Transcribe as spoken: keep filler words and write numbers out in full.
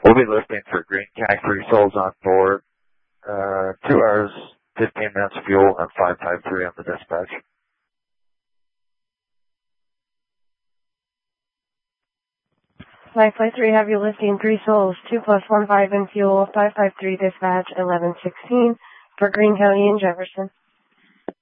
We'll be lifting for Green County, three souls on board, uh, two hours, fifteen minutes fuel, and five five three on the dispatch. five five three, have you lifting three souls, two plus one five in fuel, five five three dispatch, eleven sixteen for Greene County and Jefferson.